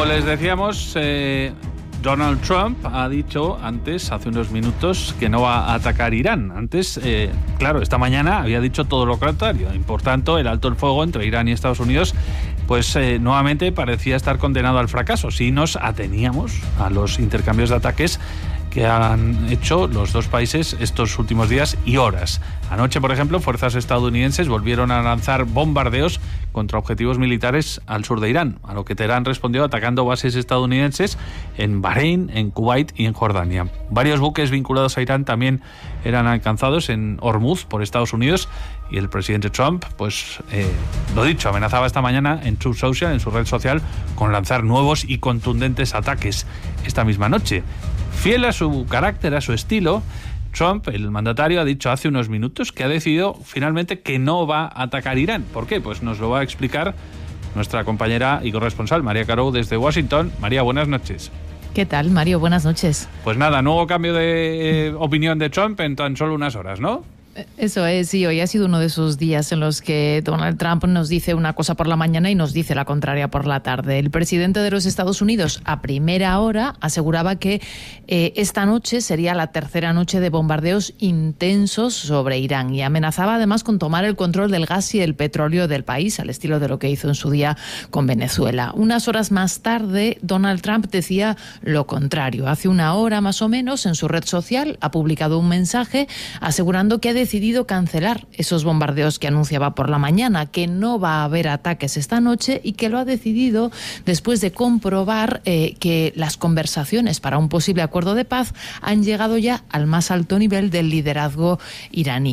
Como les decíamos, Donald Trump ha dicho hace unos minutos, que no va a atacar Irán. Antes, claro, esta mañana había dicho todo lo contrario. Y por tanto, el alto el fuego entre Irán y Estados Unidos, pues nuevamente parecía estar condenado al fracaso. Si nos ateníamos a los intercambios de ataques que han hecho los dos países estos últimos días y horas. Anoche, por ejemplo, fuerzas estadounidenses volvieron a lanzar bombardeos contra objetivos militares al sur de Irán, a lo que Teherán respondió atacando bases estadounidenses en Bahrein, en Kuwait y en Jordania. Varios buques vinculados a Irán también eran alcanzados en Hormuz por Estados Unidos, y el presidente Trump, pues lo dicho, amenazaba esta mañana en Truth Social, en su red social, con lanzar nuevos y contundentes ataques esta misma noche. Fiel a su carácter, a su estilo, Trump, el mandatario, ha dicho hace unos minutos que ha decidido finalmente que no va a atacar Irán. ¿Por qué? Pues nos lo va a explicar nuestra compañera y corresponsal María Caro desde Washington. María, buenas noches. ¿Qué tal, Mario? Buenas noches. Pues nada, nuevo cambio de opinión de Trump en tan solo unas horas, ¿no? Eso es, sí, hoy ha sido uno de esos días en los que Donald Trump nos dice una cosa por la mañana y nos dice la contraria por la tarde. El presidente de los Estados Unidos, a primera hora, aseguraba que esta noche sería la tercera noche de bombardeos intensos sobre Irán, y amenazaba además con tomar el control del gas y el petróleo del país, al estilo de lo que hizo en su día con Venezuela. Unas horas más tarde, Donald Trump decía lo contrario. Hace una hora más o menos, en su red social, ha publicado un mensaje asegurando que ha decidido cancelar esos bombardeos que anunciaba por la mañana, que no va a haber ataques esta noche, y que lo ha decidido después de comprobar que las conversaciones para un posible acuerdo de paz han llegado ya al más alto nivel del liderazgo iraní.